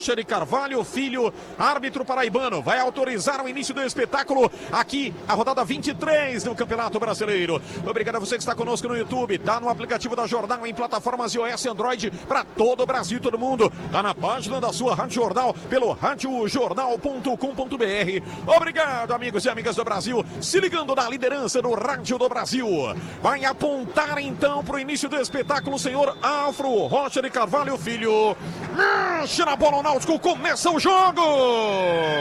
de Carvalho Filho, árbitro paraibano, vai autorizar o início do espetáculo aqui, a rodada 23 do Campeonato Brasileiro. Obrigado a você que está conosco no YouTube, tá no aplicativo da Jornal, em plataformas iOS e Android para todo o Brasil e todo mundo. Tá na página da sua Rádio Jornal, pelo radiojornal.com.br. Obrigado, amigos e amigas do Brasil, se ligando na liderança do Rádio do Brasil. Vai apontar então para o início do espetáculo o senhor Afro Rocha de Carvalho Filho. Mexe na bola, Náutico, começa o jogo!